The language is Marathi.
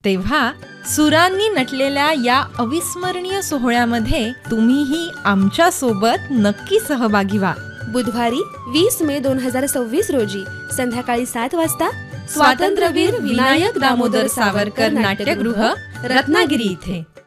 तेव्हा सुरांनी नटलेल्या या अविस्मरणीय सोहळ्यामध्ये तुम्हीही आमच्या सोबत नक्की सहभागी व्हा. बुधवारी 20 मे 2026 रोजी संध्याकाळी 7 वाजता स्वातंत्र्यवीर विनायक दामोदर सावरकर नाट्यगृह, रत्नागिरी इथे.